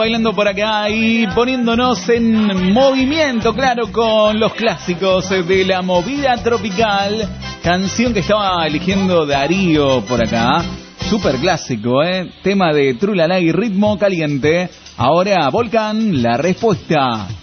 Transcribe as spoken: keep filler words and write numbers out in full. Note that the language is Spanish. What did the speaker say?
Bailando por acá y poniéndonos en movimiento, claro, con los clásicos de la movida tropical. Canción que estaba eligiendo Darío por acá. Súper clásico, ¿eh? Tema de Trulala y ritmo caliente. Ahora, Volcán, la respuesta.